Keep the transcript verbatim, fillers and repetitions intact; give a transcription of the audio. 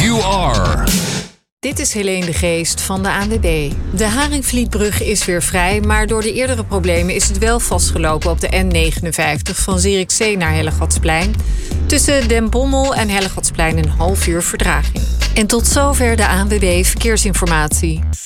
You are. Dit is Helene de Geest van de A N W B. De Haringvlietbrug is weer vrij, maar door de eerdere problemen is het wel vastgelopen op de N negenenvijftig van Zierikzee naar Hellegatsplein. Tussen Den Bommel en Hellegatsplein een half uur vertraging. En tot zover de A N W B Verkeersinformatie.